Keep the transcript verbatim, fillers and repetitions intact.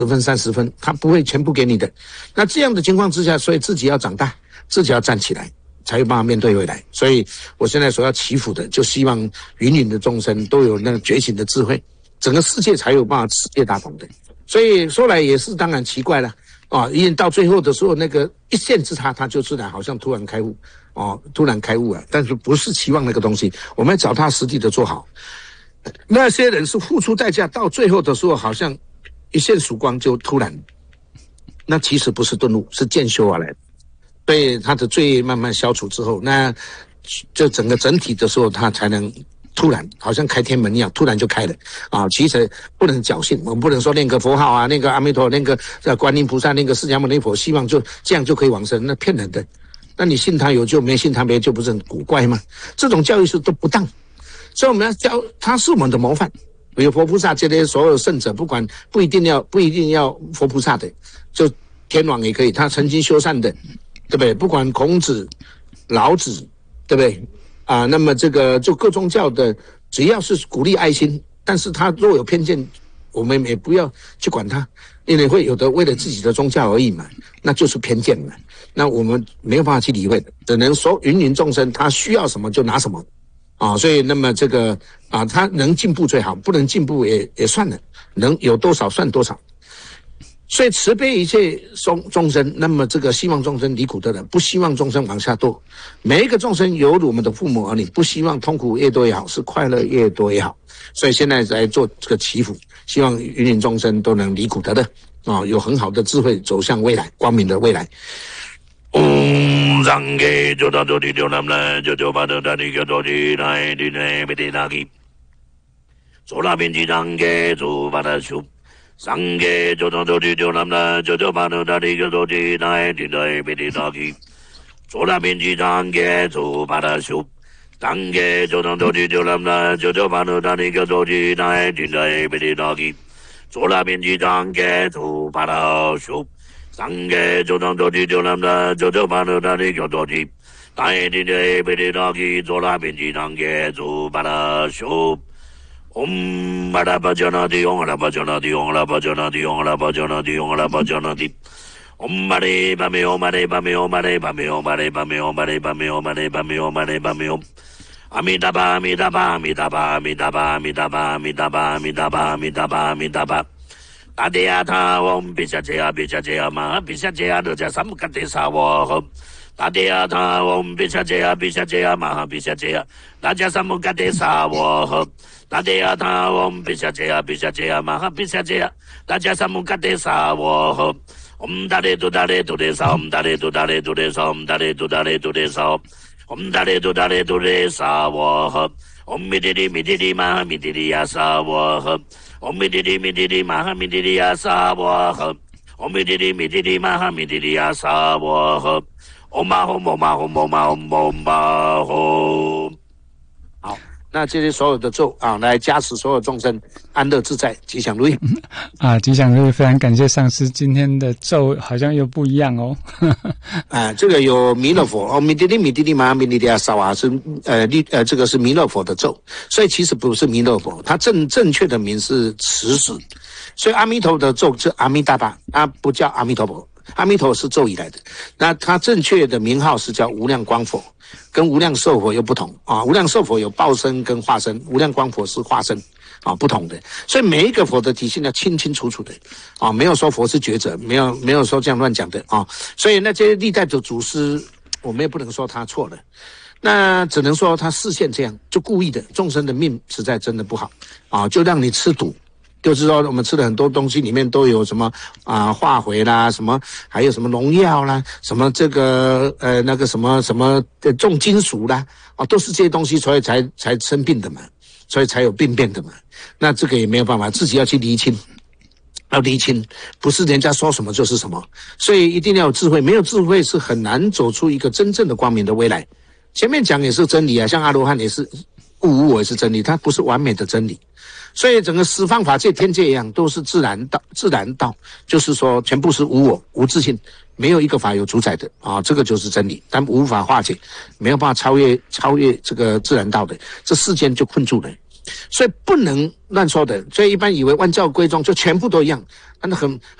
十分、三十分，他不会全部给你的。那这样的情况之下，所以自己要长大，自己要站起来，才有办法面对未来。所以我现在所要祈福的，就希望芸芸的众生都有那个觉醒的智慧，整个世界才有办法世界大同的。所以说来也是当然奇怪了啊，因为到最后的时候，那个一线之差，他就自然好像突然开悟哦，突然开悟了。但是不是期望那个东西，我们要脚踏实地的做好。那些人是付出代价，到最后的时候，好像一线曙光就突然，那其实不是顿悟，是渐修而来的。所以他的罪业慢慢消除之后，那就整个整体的时候，他才能突然好像开天门一样，突然就开了啊！其实不能侥幸，我们不能说念个佛号啊，念个阿弥陀，念个观音菩萨，念个释迦牟尼佛，希望就这样就可以往生，那骗人的。那你信他有救，没信他没救，不是很古怪吗？这种教育是都不当，所以我们要教他是我们的模范。比如佛菩萨这些所有圣者，不管不一定要不一定要佛菩萨的，就天王也可以，他曾经修善的，对不对？不管孔子、老子，对不对？啊，那么这个就各宗教的，只要是鼓励爱心，但是他若有偏见，我们也不要去管他，因为会有的为了自己的宗教而已嘛，那就是偏见嘛。那我们没有办法去理会的，只能说芸芸众生他需要什么就拿什么。啊，所以那么这个啊，他能进步最好，不能进步也也算了，能有多少算多少。所以慈悲一切众众生，那么这个希望众生离苦得乐，不希望众生往下堕。每一个众生犹如我们的父母儿女，不希望痛苦越多越好，是快乐越多越好。所以现在来做这个祈福，希望芸芸众生都能离苦得乐啊，有很好的智慧走向未来，光明的未来。Om Sangye Joda Dodi Jonam La Jojo Bada Dadi Jodoji Nai Dine Bidi Dagi Sola Binji Sangye Zu Bada Shup Sangye Joda Dodi Jonam La Jojo Bada Dadi Jodoji Nai Dine Bidi Dagi Sola Binji Sangye Zu Bada Shup Sangye Joda Dodi Jonam La Jojo Bada Dadi Jodoji Nai Dine Bidi Dagi Sola Binji Sangye Zu Bada Shup Sangye Jodam Dodi Jonam La Jojo Bada Dadi Jodoji Nai Dine Bidi Dagi Sola Binji Sangye Zu Bada Shup Om Bada Bajana Di Om La Bajana Di Om La Bajana Di Om La Bajana Di Om La Bajana Di Om Mare Bame Om Mare Bame Om Mare Bame Om Mare Bame Om Mare Bame Om Mare Bame Om Mare Bame Om Amitabha Amitabha Amitabha Amitabha Amitabha Amitabha Amitabha Amitabha Amitabha Tadeyata Om Bishajaya Bishajaya Maha Bishajaya Raja Samkate Sawa Tadeyata Om Bishajaya Bishajaya Maha Bishajaya Raja Samkate Sawa Tadeyata Om Bishajaya Bishajaya Maha Bishajaya Raja Samkate Sawa Om Dare Tu Dare Tu De Sa Om Dare Tu Dare Tu De Sa Om Dare Tu Dare Tu De Sa Om Dare Tu Dare Tu De Sawa Om Midiri Midiri Maha Midiri Yasawa Om Midiri Midiri Maha Midiri Yasawa Om Midiri Midiri Maha Midiri Yasawa Om Mahom Om Mahom Om Mahom Om Mahom 好，那这些所有的咒啊，来加持所有众生安乐自在，吉祥如意。 啊，吉祥如意，非常感谢上师，今天的咒好像又不一样哦。 啊，这个有弥勒佛哦，弥滴哩弥滴哩玛弥滴哩亚萨瓦是呃利呃这个是弥勒佛的咒，所以其实不是弥勒佛，它正正确的名是慈氏，所以阿弥陀的咒是阿弥达巴，它不叫阿弥陀佛。阿弥陀是咒语来的，那它正确的名号是叫无量光佛，跟无量寿佛又不同啊。无量寿佛有报身跟化身，无量光佛是化身啊，不同的。所以每一个佛的体系要清清楚楚的啊，没有说佛是觉者，没有没有说这样乱讲的啊。所以那些历代的祖师，我们也不能说他错了，那只能说他视线这样，就故意的。众生的命实在真的不好啊，就让你吃赌。就是说，我们吃的很多东西里面都有什么啊、呃、化肥啦，什么还有什么农药啦，什么这个呃那个什么什么呃重金属啦，啊，都是这些东西，所以才才生病的嘛，所以才有病变的嘛。那这个也没有办法，自己要去厘清，要厘清，不是人家说什么就是什么，所以一定要有智慧，没有智慧是很难走出一个真正的光明的未来。前面讲也是真理啊，像阿罗汉也是物无我也是真理，它不是完美的真理。所以整个十方法界、天界一样，都是自然道。自然道就是说，全部是无我、无自性，没有一个法有主宰的啊，这个就是真理。但无法化解，没有办法超越超越这个自然道的，这世间就困住了所以不能乱说的。所以一般以为万教归宗就全部都一样，那很